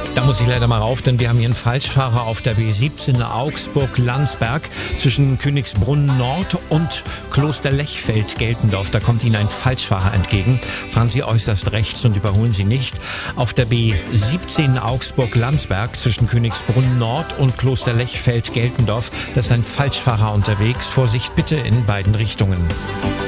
Da muss ich leider mal rauf, denn wir haben hier einen Falschfahrer auf der B17 Augsburg-Landsberg zwischen Königsbrunn Nord und Kloster Lechfeld-Geltendorf. Da kommt Ihnen ein Falschfahrer entgegen. Fahren Sie äußerst rechts und überholen Sie nicht. Auf der B17 Augsburg-Landsberg zwischen Königsbrunn Nord und Kloster Lechfeld-Geltendorf, da ist ein Falschfahrer unterwegs. Vorsicht bitte in beiden Richtungen.